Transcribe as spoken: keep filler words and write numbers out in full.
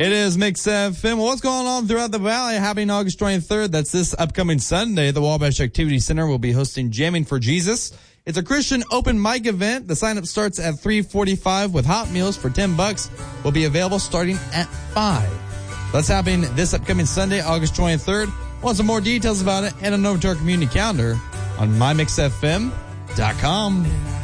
It is Mix F M. What's going on throughout the valley? Happening August twenty-third. That's this upcoming Sunday. The Wabash Activity Center will be hosting Jamming for Jesus. It's a Christian open mic event. The sign-up starts at three forty-five with hot meals for ten bucks. Will be available starting at five. That's happening this upcoming Sunday, August twenty-third. Want some more details about it? Head on over to our community calendar on my mix f m dot com.